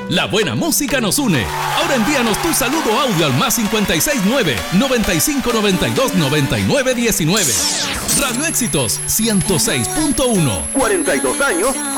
La buena música nos une. Ahora envíanos tu saludo audio al +569 9592 9919. Radio Éxitos 106.1. 42 años